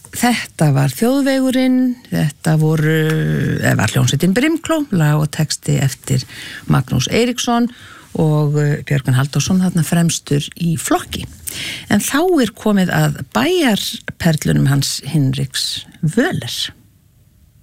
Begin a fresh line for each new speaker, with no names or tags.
Þetta var Þjóðvegurinn, þetta var hljómsveitin Brimkló, lag og texti eftir Magnús Eiríksson og Björgvin Halldórsson þarna fremstur í flokki. En þá komið að bæjarperlunum hans Hinriks Völler.